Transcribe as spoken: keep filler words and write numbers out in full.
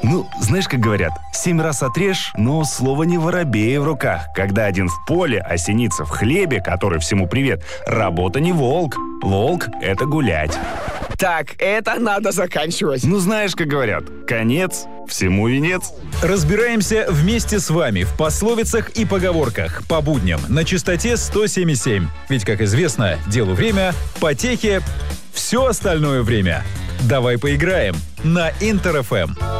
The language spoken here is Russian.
Ну, знаешь, как говорят, семь раз отрежь, но слово не воробей в руках. Когда один в поле, а синица в хлебе, который всему привет, работа не волк. Волк — это гулять. Так, это надо заканчивать. Ну, знаешь, как говорят, конец всему венец. Разбираемся вместе с вами в пословицах и поговорках по будням на частоте сто семь и семь. Ведь, как известно, делу время, потехе — все остальное время. Давай поиграем на Интер эф эм.